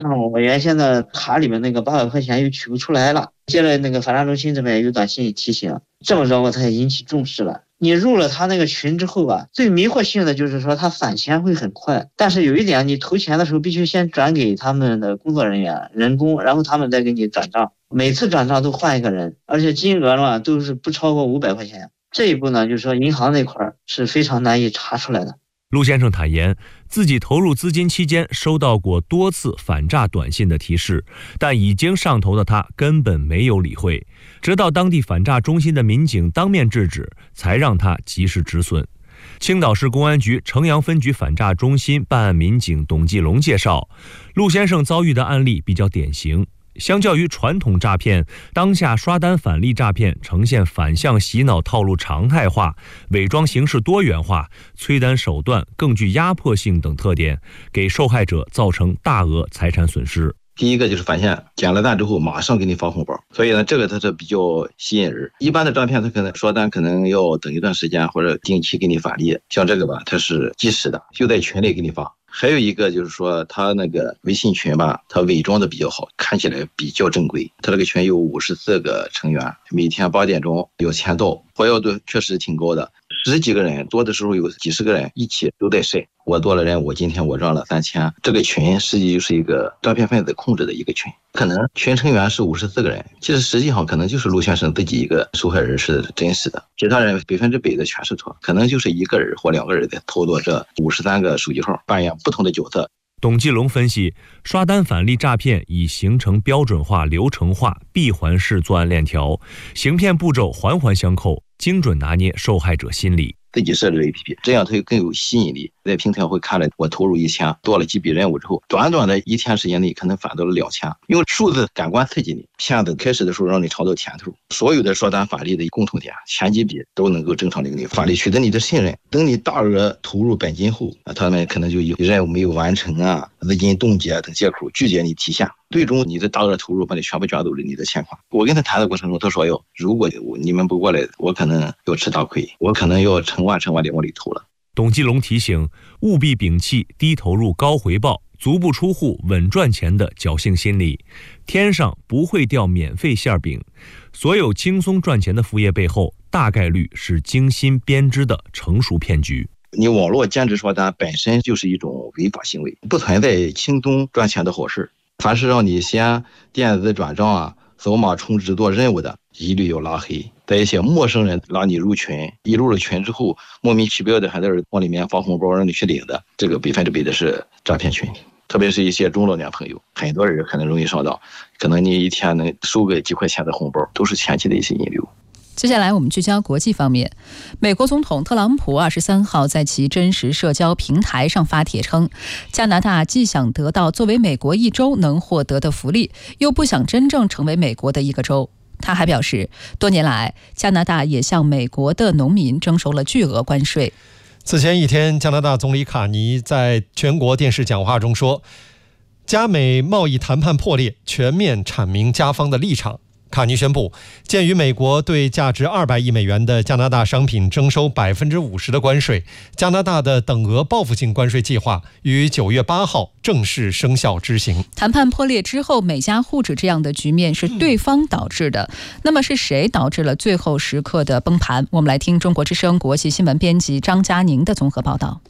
我原先的卡里面那个800块钱又取不出来了，接了那个反诈中心这边有短信提醒，这么着我才引起重视了。你入了他那个群之后吧，最迷惑性的就是说他返钱会很快，但是有一点，你投钱的时候必须先转给他们的工作人员人工，然后他们再给你转账，每次转账都换一个人，而且金额嘛都是不超过500块钱。这一步呢，就是说银行那块是非常难以查出来的。 陆先生坦言，自己投入资金期间收到过多次反诈短信的提示，但已经上头的他根本没有理会，直到当地反诈中心的民警当面制止，才让他及时止损。青岛市公安局城阳分局反诈中心办案民警董继龙介绍，陆先生遭遇的案例比较典型。相较于传统诈骗，当下刷单返利诈骗呈现反向洗脑套路常态化、伪装形式多元化、催单手段更具压迫性等特点，给受害者造成大额财产损失。 第一个就是返现，捡了单之后马上给你发红包，所以呢，这个它是比较吸引人。一般的诈骗，它可能刷单可能要等一段时间，或者定期给你返利。像这个吧，它是即时的，就在群里给你发。还有一个就是说，他那个微信群吧，他伪装的比较好，看起来比较正规。他这个群有54个成员，每天8点钟有签到，活跃度确实挺高的，10几个人，多的时候有几十个人一起都在晒。我多了人，我今天我赚了3000。这个群实际就是一个诈骗分子控制的一个群，可能群成员是54个人，其实实际上可能就是陆先生自己一个受害人是真实的，其他人100%的全是错，可能就是1个人或2个人在操作这53个手机号，扮演不同的角色。 董继龙分析，刷单返利诈骗已形成标准化、流程化、闭环式作案链条，行骗步骤环环相扣，精准拿捏受害者心理。 自己设置 APP， 这样它就更有吸引力。在平台会看了我投入1000，做了几笔任务之后，短短的1天时间内可能返到了2000，用数字感官刺激你。骗子开始的时候让你尝到甜头，所有的刷单返利的共同点，前几笔都能够正常的给你返利，取得你的信任。等你大额投入本金后，他们可能就有任务没有完成啊、资金冻结等借口拒绝你提现，最终你的大额投入把你全部卷走了你的钱款。我跟他谈的过程中，他说如果你们不过来，我可能要吃大亏，我可能要成万的往里投了。 董继龙提醒，务必摒弃低投入高回报、足不出户稳赚钱的侥幸心理，天上不会掉免费馅饼。所有轻松赚钱的副业背后，大概率是精心编织的成熟骗局。 你网络兼职刷单本身就是一种违法行为，不存在轻松赚钱的好事。凡是让你先电子转账啊、扫码充值做任务的，一律要拉黑。在一些陌生人拉你入群，一入了群之后，莫名其妙的还在往里面发红包让你去领的，这个100%的是诈骗群。特别是一些中老年朋友，很多人可能容易上当，可能你一天能收个几块钱的红包，都是前期的一些引流。 接下来我们聚焦国际方面，美国总统特朗普23号在其真实社交平台上发帖称，加拿大既想得到作为美国一州能获得的福利，又不想真正成为美国的一个州。他还表示，多年来加拿大也向美国的农民征收了巨额关税。 此前一天，加拿大总理卡尼在全国电视讲话中说，加美贸易谈判破裂，全面阐明加方的立场。卡尼宣布，鉴于美国对价值200亿美元的加拿大商品征收50%的关税，加拿大的等额报复性关税计划于9月8号正式生效执行。 谈判破裂之后，美加互指这样的局面是对方导致的，那么是谁导致了最后时刻的崩盘？我们来听中国之声国际新闻编辑张佳宁的综合报道。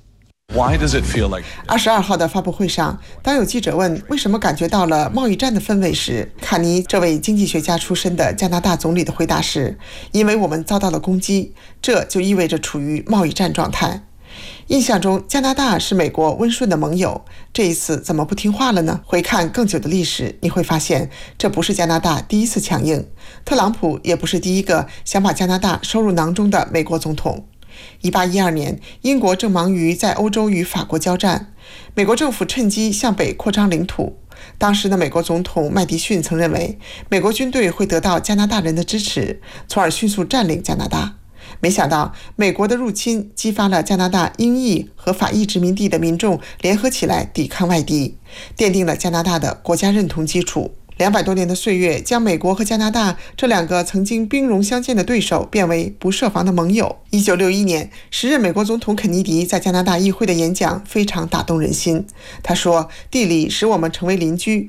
22号的发布会上，当有记者问为什么感觉到了贸易战的氛围时，卡尼这位经济学家出身的加拿大总理的回答是：因为我们遭到了攻击，这就意味着处于贸易战状态。印象中加拿大是美国温顺的盟友，这一次怎么不听话了呢？回看更久的历史，你会发现这不是加拿大第一次强硬，特朗普也不是第一个想把加拿大收入囊中的美国总统。1812年，英国正忙于在欧洲与法国交战，美国政府趁机向北扩张领土。当时的美国总统麦迪逊曾认为，美国军队会得到加拿大人的支持，从而迅速占领加拿大。没想到，美国的入侵激发了加拿大英裔和法裔殖民地的民众联合起来抵抗外敌，奠定了加拿大的国家认同基础。200多年的岁月，将美国和加拿大这两个曾经兵戎相见的对手变为不设防的盟友。1961年，时任美国总统肯尼迪在加拿大议会的演讲非常打动人心。他说：“地理使我们成为邻居，